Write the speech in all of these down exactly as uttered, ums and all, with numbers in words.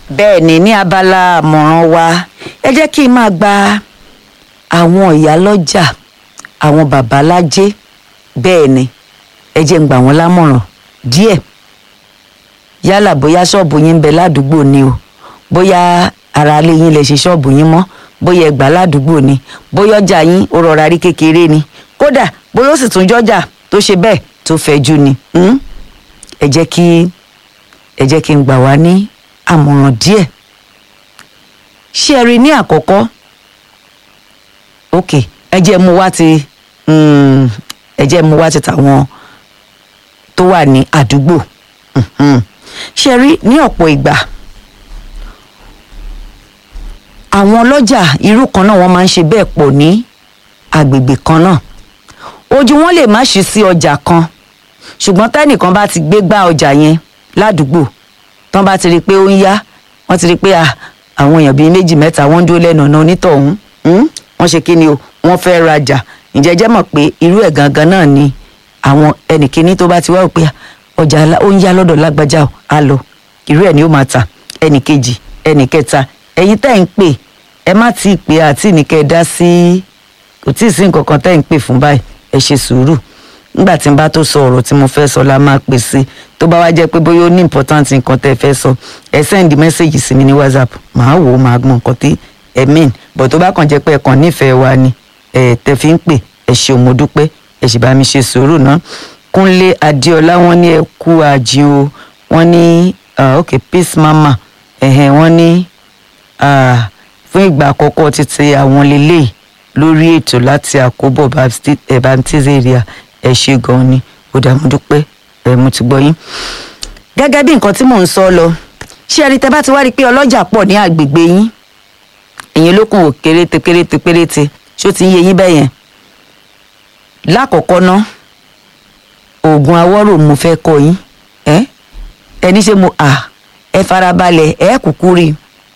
bẹ́ẹ̀ ni ní abala àmọ̀ràn wa ẹ jẹ́ kí n máa gba àwọn ìyálọ́jà àwọn babalájé bẹ́ẹ̀ ni ẹ jẹ́ n gbà wọ́n lámọ̀ràn díẹ̀ yálà bóyá ṣọ́ọ̀bù yín ń bẹ ládùúgbò ni o bóyá ara ilé yín lè ṣe ṣọ́ọ̀bù yín mọ́ bóyá ẹ gbà ládùúgbò ni bóyá ọjà yín ó rọra rí kékeré ni kódà bóyá ó sì tún jọjà tó ṣe bẹ́ẹ̀ tó fẹ̀jú ni ẹ jẹ́ kí ẹ jẹ́ kí n gbà wá ní àmọ̀ràn díẹ̀ ṣé ẹ rí ní àkọ́kọ́ ok ẹ jẹ́ mú wá ti ẹ jẹ́ mú wá ti tàwọn tó wà ní àdúgbò ṣé ẹ rí ní ọ̀pọ̀ ìgbà àwọn ọlọ́jà irú kan náà wọ́n máa ń ṣe bẹ́ẹ̀ pọ̀ ní agbègbè kan náà ojú wọn lè má ṣí sí ọjà kan ṣùgbọ́n tẹ́nìkan bá ti gbé gbá ọjà yẹn ládùúgbò tán bá ti rí i pé ó ń yá wọ́n ti rí i pé àwọn èèyàn bíi méjì mẹ́ta wọ́n ń dúró lẹ́nu ọ̀nà onítọ̀hún wọ́n ṣe kí ni o wọ́n fẹ́ rajà ǹjẹ́ jẹ́ mọ̀ pé irú ẹ̀ gangan náà ni àwọn ẹnìkíní tó bá ti wá pé ọjà ó ń yá lọ́dọ̀ lágbájá á lọ irú ẹ̀ ni ó máa tà ẹnìkejì ẹnìkẹta ẹ̀yin tẹ́ ń pè ẹ má tí ì pé àti ìníkẹ́ dá sí kò tí ì sí nǹkan kan tẹ́ ń pè fún báyìí ẹ ṣe sùúrù nígbà tí n bá tó sọ ọ̀rọ̀ tí mo fẹ́ sọ la máa pè sí tó bá wá jẹ́ pé bóyá ó ní important nǹkan tẹ́ ẹ fẹ́ sọ ẹ send message sí mi ní whatsapp màá wò ó màá gbọ́n nǹkan tí ẹ mean but tó bá kàn jẹ́ pé ẹ kàn nífẹ̀ẹ́ wa ni ẹ tẹ́ fi ń pè ẹ ṣé mo dúpẹ́ ẹ sì bá mi ṣe sùúrù náà Kúnlé Adéọlá wọ́n ní ẹ kú àjí o wọ́n ní ok peace mama ẹ̀hẹ̀ wọ́n ní fún ìgbà àkọ́kọ́ títí àwọn lélẹ́yìí lórí ètò láti àkóbọ̀ baptist area ẹ ṣé gan ni ó dá mo dúpẹ́ ẹ mo ti gbọ́ yín. gẹ́gẹ́ bí nǹkan tí mò ń sọ lọ ṣé ẹni tẹ́ bá ti wá rí i pé ọlọ́jà pọ̀ ní àgbègbè yín èyàn lókun ò kéréte kéréte péréte ṣó ti ń yé yín bẹ́ẹ̀ yẹn. lákọ̀ọ́kọ́ ná oògùn awọ́rò mo fẹ́ kọ́ yín ẹ ẹni ṣe mo à ẹ farabalẹ̀ ẹ kúkú rí i.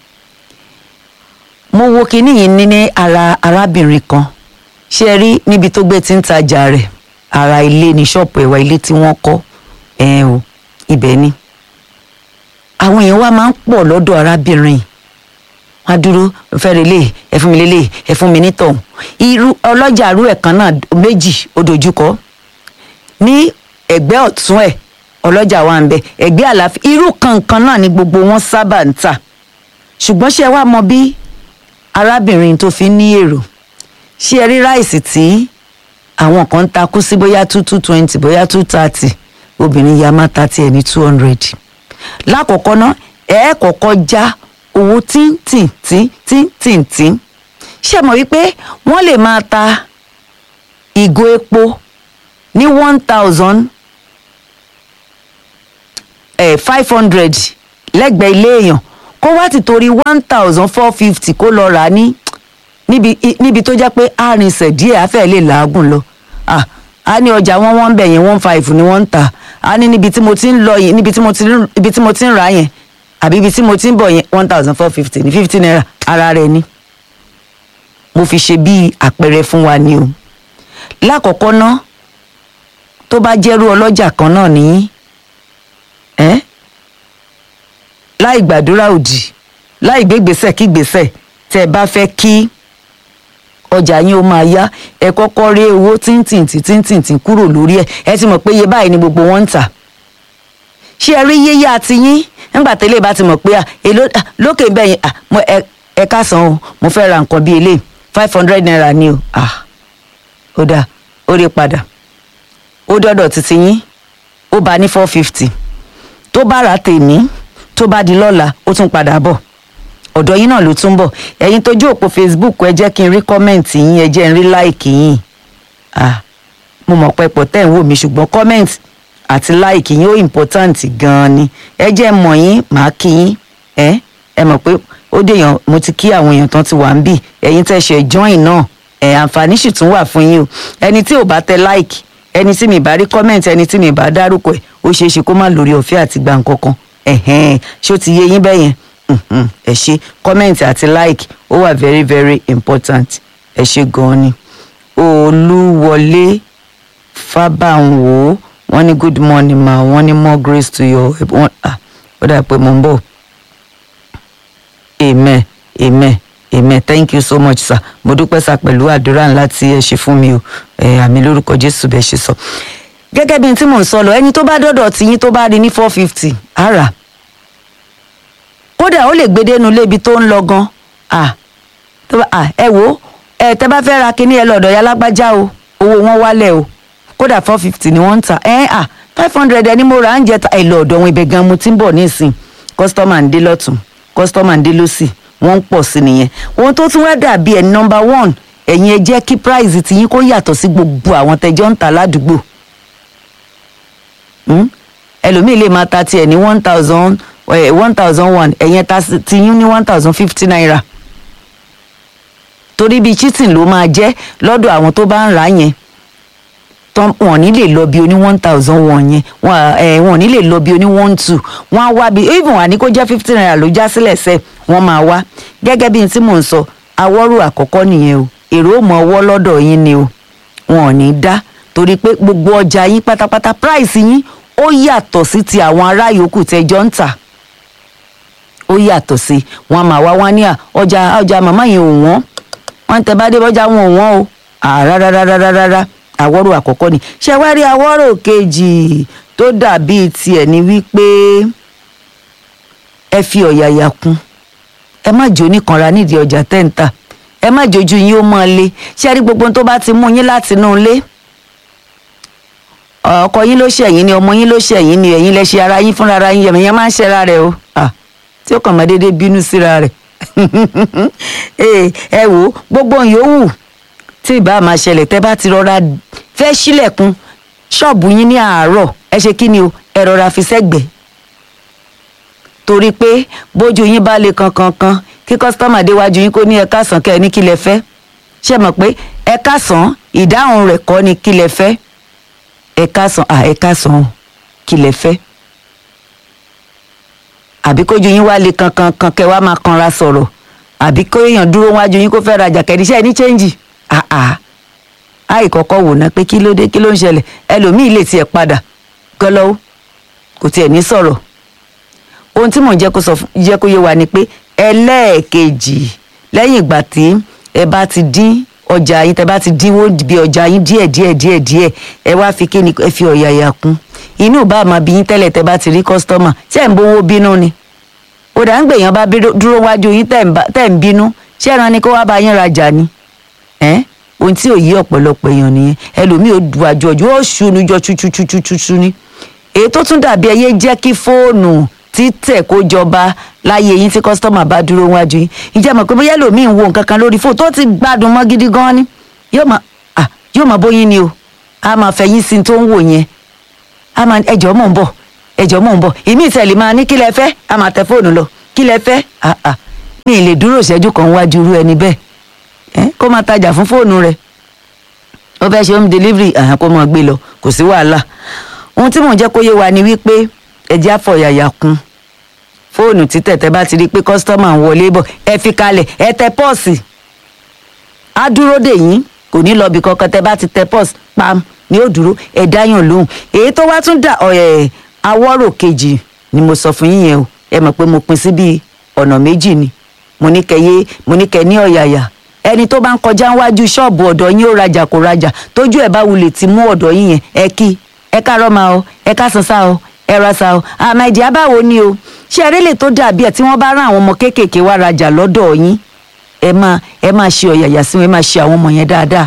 mo wo kinní yìí ní ní ara arábìnrin kan ṣé ẹ rí níbi tó gbé tí ń tajà rẹ̀ ara ilé ní ṣọ́ọ̀pù ẹ̀wà ilé tí wọ́n kọ́ ẹ̀ o ibẹ̀ ni àwọn èèyàn wa máa ń pọ̀ lọ́dọ̀ arábìnrin wọn á dúró fẹ́rẹ̀ lé ẹ fún mi lélẹ̀ ẹ fún mi nítọ̀hún irú ọlọ́jà arú ẹ̀ kan náà méjì ó dojúkọ ní ẹ̀gbẹ́ ọ̀tún ẹ̀ ọlọ́jà wa ń bẹ ẹ̀gbẹ́ àlàáfíà irú kankan náà ni gbogbo wọn sábà ń tà ṣùgbọ́n ṣé ẹ wá mọ bí arábìnrin tó fi ní èrò ṣé ẹ rí ráìsì tí àwọn kan ń takú sí bóyá two two twenty bóyá two thirty obìnrin ya má ta tiẹ̀ ní two hundred lákọ̀ọ́kọ́ náà ẹ kọ́kọ́ já owó tíntìntíntìntín ṣé mọ̀ wípé wọ́n lè máa ta ìgò epo ní one thousand five hundred lẹ́gbẹ̀ẹ́ ilé èèyàn kó wá ti torí one thousand four fifty kó lọ rà ní níbi níbi tó jẹ́ pé àrìnsẹ̀ díẹ̀ afẹ́ lè làágùn lọ ah a ní ọjà wọn wọ́n ń bẹ̀ yẹn one five ni wọ́n ń tà a ní níbi tí mo ti ń lọ yẹn níbi tí mo ti ibi tí mo ti ń rà yẹn àbí ibi tí mo ti ń bọ̀ yẹn one thousand four fifty ní fifty naira ara rẹ̀ ni mo fi ṣe bí àpẹẹrẹ fún wa ni o lákọ̀ọ́kọ́ ná tó bá jẹ́rú ọlọ́jà kan náà nìyí ẹ́ láì gbàdúrà òdì láì gbégbèsè kí gbèsè tẹ́ ẹ bá fẹ́ kí ọjà yín ó máa yá ẹ kọ́kọ́ rí owó tíntìntì tíntìntì kúrò lórí ẹ ẹ ti mọ̀ pé iye báyìí ni gbogbo wọn ń tà ṣé ẹ rí yéyé àti yín nígbà tẹ́lẹ̀ bá ti mọ̀ pé èló lókè bẹ́ẹ̀ yẹn mo ẹ kásán o mo fẹ́ ra nǹkan bíi eléyìí five hundred naira ni o ó dáa ó rí padà ó dọ́dọ̀ títí yín ó bá ní four fifty tó bá ra tèmi tó bá di lọ́la ó tún padà bọ̀ ọ̀dọ̀ yín náà ló tún bọ̀ ẹ̀yin tójú òpó Facebook ẹ jẹ́ kí n rí kọ́mẹ̀ǹtì yín ẹ jẹ́ n rí láìkì yín mo mọ̀ pé pọ̀ tẹ́ ń wò mí ṣùgbọ́n kọ́mẹ̀ǹtì àti láìkì yín ó important gan-an ni ẹ jẹ́ mọ̀ yín màá kí yín ẹ ẹ mọ̀ pé ó dèèyàn mo ti kí àwọn èèyàn tán ti wà ń bì ẹ̀yin tẹ́ ṣe join náà ẹ̀ àǹfààní sì tún wà fún yín o ẹni tí ò bá tẹ láìkì ẹni tí mi bá rí kọ́mẹ̀ǹtì ẹni tí mi bá dárúkọ ẹ̀ ó ṣeé ṣe kó má lórí ọ̀fẹ́ àti gbà nǹkan kan ẹ̀hẹ́n ṣé ó ti yé yín bẹ́yẹn ẹ ṣé kọ́mẹ̀ntì àti like ó wà very very important ẹ ṣé gan-an ni. Olúwọlé Fábànwò wọ́n ní good morning ma wọ́n ní more grace to your wọ́n ah ó dà pé mo ń bọ̀ amen amen amen thank you so much sir mo dúpẹ́ sá pẹ̀lú àdúrà ńlá tí ẹ ṣe fún mi o ẹ àmì lórúkọ Jésù bẹ́ẹ̀ ṣe sọ. gẹ́gẹ́ bí n tí mò ń sọ lọ ẹni tó bá dọ́dọ̀ tí yín tó bá rí ní four fifty ara kódà ó lè gbedenu lébi tó ń lọ gan ah tó bá ah ẹ wò ẹ tẹ́ bá fẹ́ ra kinní ẹ lọ́dọ̀ ya lágbájá o owó wọn wálẹ̀ o kódà four fifty ni wọ́n ń ta ẹ ah five hundred ẹni mo rà ń jẹ ẹ lọ́dọ̀ wọn ibẹ̀ gan mo ti ń bọ̀ nísìn kọ́sítọ́mà ń dé lọ́tún kọ́sítọ́mà ń dé lọ́sì wọ́n ń pọ̀ sí nìyẹn. ohun tó tún wá dàbí ẹ̀ number one ẹ̀yin ẹ jẹ́ kí price ti yín kó yàtọ̀ sí gbogbo àwọn tẹ́jọ́ ń ta ládùúgbò. ẹlòmíì lè máa ta tiẹ̀ ní one thousand one thousand one ẹ̀yin ta ti yín ní one thousand fifty naira. torí bíi cheating ló máa jẹ́ lọ́dọ̀ àwọn tó bá ń rà yẹn wọn ní lè lọ bí oní one thousand one yẹn wọn ní lè lọ bí oní one two wọn á wá bí even wà ní kó jẹ́ fifty naira ló já sílẹ̀ sẹ́ wọ́n máa wá gẹ́gẹ́ bí n tí mò ń sọ awọ́rò àkọ́kọ́ nìyẹn o èrò ò mọ ọwọ́ lọ́dọ̀ yín ni o wọn ò ní dá torí pé gbogbo ọjà yín pátápátá price yín ó yàtọ̀ sí ti àwọn ará yòókù tẹ́jọ́ ń tà ó yàtọ̀ sí wọn máa wá wọn ní à ọjà ọjà màmá yẹn ò wọ́n wọn tẹ bá dé bọ́jà wọn ò wọ́n o àrárárárárá àwọ́rò àkọ́kọ́ ni ṣé wá rí àwọ́rò kejì tó dàbí tiẹ̀ ni wípé ẹ fi ọ̀yàyà kún ẹ má jò níkanra nídìí ọjà tẹ́ǹtà ẹ má jojú yín ó mọ́ lé ṣé rí gbogbo tó bá ti mú yín láti inú ilé ọkọ yín ló ṣẹ̀yìn ni ọmọ yín ló ṣẹ̀yìn ni ẹ̀yin lẹ ṣe ara yín fúnra ara yín ẹ̀yìn máa ń ṣẹ́ra rẹ̀ o tí ó kàn máa déédéé bínú síra rẹ̀ ẹ wò gbogbo yòówù tí ìbá máa ṣẹlẹ̀ tẹ́ bá ti rọra fẹ́ ṣílẹ̀kùn ṣọ́ọ̀bù yín ní àárọ̀ ẹ ṣe kí ni o ẹ rọra fi sẹ́gbẹ̀ẹ́ torí pé bójú yín bá lè kankankan kí kọ́sítọ́mà déwájú yín kó ní ẹ káàsán kẹ́ ẹ ní kí lẹ fẹ́ ṣe mọ̀ pé ẹ káàsán ìdáhùn rẹ̀ kọ́ ni kí lẹ fẹ́ ẹ káàsán à ẹ káàsán kí lẹ fẹ́ àbí kójú yín wá lè kankankan kẹ́ wá máa kanra sọ̀rọ̀ àbí kó èèyàn dúró wájú yín kó fẹ́ rajà kẹ́ẹ̀díṣẹ́ ní chẹ́ǹjì àà àì kọ́kọ́ wò ná pé kí ló dé kí ló ń ṣẹlẹ̀ ẹlòmíì lè tiẹ̀ padà gọ́lọ́wọ́ kò tiẹ̀ ní sọ̀rọ̀ ohun tí mò ń jẹ́ kó sọ jẹ́ kó yé wa ni pé ẹlẹ́ẹ̀kejì lẹ́yìn ìgbà tí ẹ bá ti dín ọjà yín tẹ bá ti dínwó bí ọjà yín díẹ̀ díẹ̀ díẹ̀ díẹ̀ ẹ wá fi kí ni ẹ fi ọ̀yàyà kún inú bá máa bí yín tẹ́lẹ̀ tẹ bá ti rí kọ́sítọ́mà ṣé ń bówó bínú ni ó dà ń gbèyàn bá dúró wájú yín tẹ̀ ń bínú ṣé ẹran ni kó wá bá yín rajà ni ẹ́ ohun tí ò yí ọ̀pọ̀lọpọ̀ èèyàn nìyẹn ẹlòmíì ò du àjọ ọjọ́ ó ṣùnú jọ ṣuṣuṣuṣuṣu ni èyí tó tún dàbí ẹyẹ jẹ́ kí fóònù títẹ̀ kó jọba láyé yín tí kọ́sítọ́mà bá dúró wájú yín ìjẹ́ mọ̀ pé bóyá ẹlòmíì ń wo nǹkan kan lórí fóònù tó ti gbádùn mọ́ gidi gan ni yóò máa à yóò máa bóyin ni o a máa fẹ̀yìn sí tó ń wò yẹn a máa ẹjọ́ mò ń bọ̀ ẹjọ́ mò ń bọ̀ ìmí ìtẹ̀lẹ̀ máa ní kí lẹ fẹ́ a máa tẹ fóònù lọ kí lẹ fẹ́ àà ní ilé dúró ìṣẹ́jú kan wájú irú ẹni bẹ́ẹ̀ kó máa tajà fún fóònù rẹ̀ ó fẹ́ ṣe home delivery àhán kó máa gbé lọ kò sí wàhálà ohun tí mò ń jẹ́ kó yé wa ni wípé ẹjẹ́ àfọ̀yàyà kún fóònù títẹ̀ tẹ́ bá ti rí i pé kọ́sítọ́mà ń wọlé bọ̀ ẹ fi kalẹ̀ ẹ tẹ pọ́ọ̀sì á dúró dè yín kò ní lọ bí kankan tẹ́ bá ti tẹ pọ́ọ̀sì pam ni ó dúró ẹ dáyàn lóhùn èyí tó wá tún dà ẹ̀ awọ́rò kejì ni mo sọ fún yín yẹn o ẹ mọ̀ pé mo pín sí bíi ọ̀nà méjì ni mo ní kẹ́ yé mo ní kẹ́ ní ọ̀yàyà ẹni tó bá ń kọjá níwájú ṣọ́ọ̀bù ọ̀dọ̀ yín ó rajà kó rajà tójú ẹ̀ bá wulẹ̀ ti mú ọ̀dọ̀ yín yẹn ẹ kí ẹ káàárọ̀ máa o ẹ káàsán sá o ẹ ra sá o àmọ́ ìdí abáwo ni o ṣé erélè tó dàbí ẹ̀ tí wọ́n bá rán àwọn ọmọ kéékèèké wá rajà lọ́dọ̀ yín ẹ máa ẹ máa ṣe ọ̀yàyà sí wọn ẹ máa ṣe àwọn ọmọ yẹn dáadáa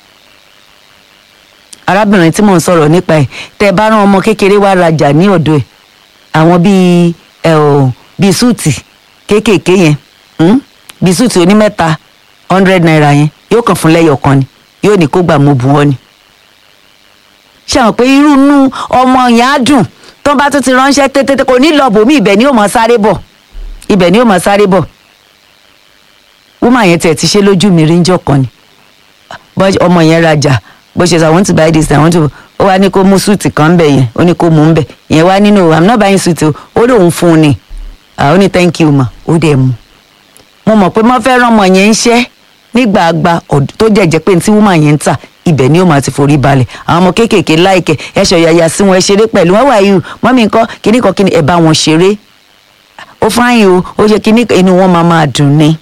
arábìnrin tí mò ń sọ̀rọ̀ nípa ẹ̀ tẹ́ ẹ bá rán ọmọ kékeré wá rajà ní ọ̀dọ̀ ẹ̀ àwọn bíi ẹ ò bíi súùtì kéékèèké yẹn bíi súùtì onímẹ́ta hundred naira yẹn yóò kàn fún lẹ́yọ̀ kan ni yóò ní kó gbà mo bù wọ́n ni. ṣé àwọn pé irú inú ọmọ yẹn á dùn tó bá tún ti ránṣẹ́ tètè kò ní lọ bòmí ibẹ̀ ni yóò mọ̀ sáré bọ̀ ibẹ̀ ni yóò mọ̀ sáré bọ̀. wúmà yẹn tiẹ̀ ti ṣe lójú mi rí njọ́ kan ni ọmọ yẹn rajà bó ṣe sọ I want to buy this I want to ó wá ní kó mú súùtì kan bẹ̀ yẹn ó ní kó mú un bẹ̀ yẹn wá nínú I'm not buying suit o ó lóun fún un ni ó ní thank you ma ó dẹ̀ mú mo mọ̀ pé mo fẹ́ rán ọmọ yẹn ń ṣẹ́ nígbà àgbà tó jẹ́jẹ́ pé tí wúmà yẹn ń tà ibẹ̀ ni ó máa ti forí balẹ̀ àwọn ọmọ kéékèèké láìkẹ́ ẹ ṣọ̀yàyà sí wọn ẹ ṣeré pẹ̀lú wọn wà yìí mọ́mí nǹkan kíní kan kíní ẹ bá wọn ṣeré ó fáyìn o ó ṣe kíní inú wọn máa máa dùn ni.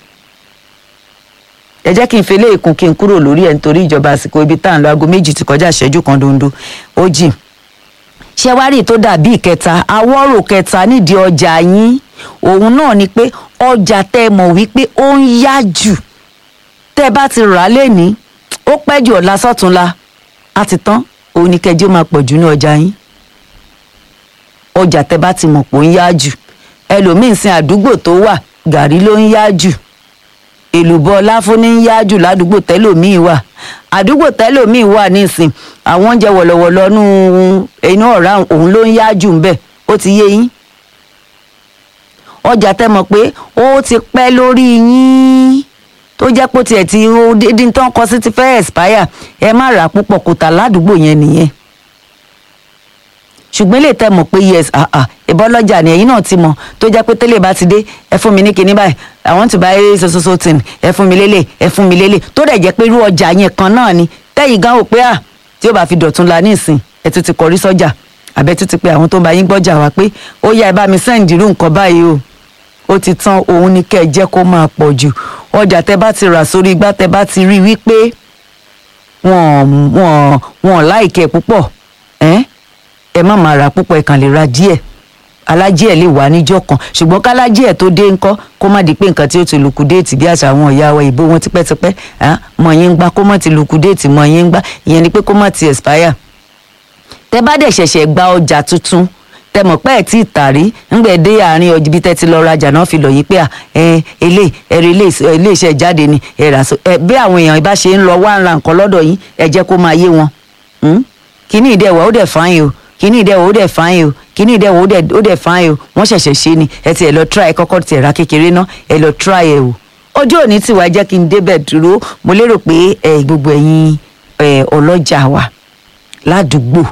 ẹ jẹ́ kí n fi eléyìí kún kí n kúrò lórí ẹ̀ nítorí ìjọba àsìkò ibi tá à ń lọ aago méjì ti kọjá ìṣẹ́jú kan dondo ó jìn. ṣẹ́wárì tó dàbí ìkẹta awọ́rò kẹta nídìí ọjà yín òun náà ni pé ọjà tẹ́ ẹ mọ̀ wípé ó ń yá jù tẹ́ ẹ bá ti rà á lẹ́ni ó pẹ́ jù ọ̀la sọ́túnla á ti tán òun ni kẹjọ́ máa pọ̀ jù ní ọjà yín. ọjà tẹ́ bá ti mọ̀ pé ó ń yá jù ẹlòmíín sin àdúgbò tó wà gàrí ló ń yá jù èlùbọ́ láfúnní ń yá jù ládùúgbò tẹ́lòmíín wà àdúgbò tẹ́lòmíín wà nísìn àwọn oúnjẹ wọ̀lọ̀wọ̀lọ̀ nú inú ọ̀rá òun ló ń yá jù ńbẹ̀ ó ti yé yín. ọjà tẹ́ mọ̀ pé ó ti pẹ́ lórí yín tó jẹ́ pé tiẹ̀ ti dídí tán kọ sí ti fẹ́ expire ẹ má rà púpọ̀ kò tà ládùúgbò yẹn nìyẹn. ṣùgbọ́n lè tẹ́ mọ̀ pé yes ìbọn lọ́jà ni ẹ̀yin náà ti mọ̀ tó jẹ́ pé tẹ́lẹ̀ bá ti dé ẹ fún mi ní kinní báyìí I want to buy so so so thing ẹ fún mi lélẹ̀ ẹ fún mi lélẹ̀ tó dẹ̀ jẹ́ pé irú ọjà yẹn kan náà ni tẹ́yìn gan ò pé à tí ó bá fi dọ̀tun la nísìn ẹ tún ti kọrí sọ́jà àbẹ tún ti pé àwọn tó ń bá yín gbọ́jà wá pé ó yá ẹ bá mi sẹ́ǹdì irú nǹkan báyìí o ó ti tán òun ni kẹ́ ẹ jẹ́ kó máa pọ̀ jù ọjà tẹ́ bá ti rà sórí igbá tẹ́ bá ti rí wípé wọ́n wọ́n wọ́n láìkẹ́ púpọ̀ ẹ́ ẹ má máa rà púpọ̀ ẹ kàn lè ra díẹ̀ alájíẹ̀ lè wà níjọ́ kan ṣùgbọ́n kálájíẹ̀ tó dé ńkọ́ kó má di pé nǹkan tí ó ti lùkúdéètì bí àṣà àwọn ìyá wa ìbò wọn tipẹ́tipẹ́ mọ̀ yín ń gbá kó má ti lùkúdéètì mọ̀ yín ń gbá ìyẹn ni pé kó má ti expire. tẹ́ bá dẹ̀ ṣẹ̀ṣẹ̀ gba ọjà tuntun tẹ́ mọ̀ pé ẹ̀ tí ì tàrí ńgbẹ́ dé àárín ọjà ibi tẹ́ ti lọ rajà náà fi lọ yín pé ẹ ilé ẹ̀rọ ilé iṣẹ́ jáde ni ẹ̀rà bí àwọn èèyàn bá ṣe ń lọ wá ń ra nǹkan lọ́dọ̀ yín ẹ jẹ́ kó máa yé wọn. kíní ìdẹ̀wọ̀ ó dẹ̀ fáyín o kíní ìdẹ̀wò ó dẹ̀ fáyín o kíní ìdẹ̀wò ó dẹ̀ fáyín o wọ́n ṣẹ̀ṣẹ̀ ṣe ni ẹ ti ẹ̀ lọ try ẹ kọ́kọ́ ti ẹ̀ ra kékeré ná ẹ lọ try ẹ o. ọjọ́ òní tí wàá jẹ́ kí n débẹ̀ dúró mo lérò pé ẹ gbogbo ẹ̀yin ọlọ́jà wa ládùúgbò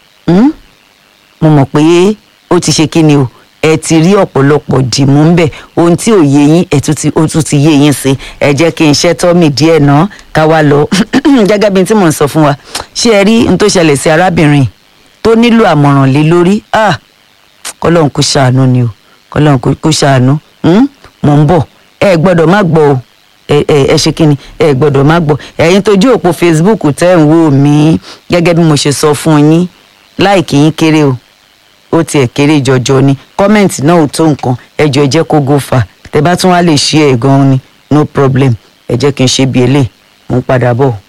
mo mọ̀ pé ó ti ṣe kí ni o ẹ ti rí ọ̀pọ̀lọpọ̀ dìmú ń bẹ̀ ohun tí ò yé yín ẹ tún ti yé yín sí ẹ jẹ́ kí n ṣẹ́tọ́ mi díẹ̀ náà ká wá lọ gẹ́gẹ́ bí n tí mò ń sọ fún wa ṣé ẹ rí n tó ṣẹlẹ̀ sí arábìnrin tó nílò àmọ̀ràn lé lórí ah kọ́lọ́hún kó ṣàánú ni o kọ́lọ́hún kó ṣàánú mò ń bọ̀ ẹ gbọ́dọ̀ má gbọ́ o ẹ ẹ ṣe kí ni ẹ gbọ́dọ̀ má gbọ́ ẹ̀yin tójú òpó Facebook tẹ́ ń wò mí gẹ́gẹ́ bí mo ṣe sọ fún yín láìkì yín kéré o ó tiẹ̀ kéré jọjọ ni kọ́mẹ̀ntì náà ò tó nǹkan ẹ jọ̀ọ́ ẹ jẹ́ kó go fà tẹ́ bá tún wá lè ṣí ẹ̀ gan-an ni no problem ẹ jẹ́ kí n ṣe bí eléyìí mo ń padà bọ̀.